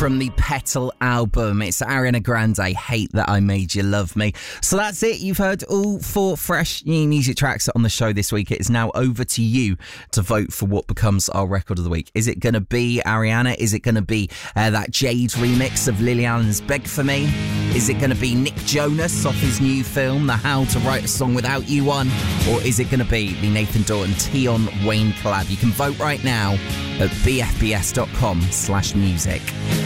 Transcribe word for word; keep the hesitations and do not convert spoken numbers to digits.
from the Petal album. It's Ariana Grande, Hate That I Made You Love Me. So that's it. You've heard all four fresh new music tracks on the show this week. It is now over to you to vote for what becomes our record of the week. Is it going to be Ariana? Is it going to be uh, that Jade remix of Lily Allen's Beg For Me? Is it going to be Nick Jonas off his new film, the How to Write a Song Without You one? Or is it going to be the Nathan Dorton Tion Wayne collab? You can vote right now at b f b s dot com slash music.